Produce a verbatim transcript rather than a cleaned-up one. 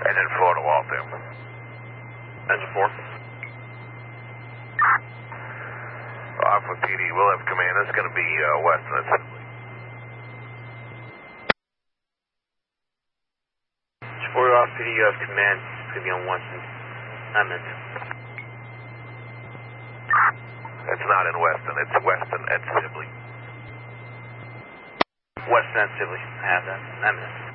Engine four to Waltham. Engine four. Alpha P D, we'll have command. This is going to be uh, Weston at Sibley. four Alpha P D, you have command. It's going to be on Weston. I'm in. It's not in Weston. It's Weston at Sibley. Weston at Sibley. I have that. I'm in.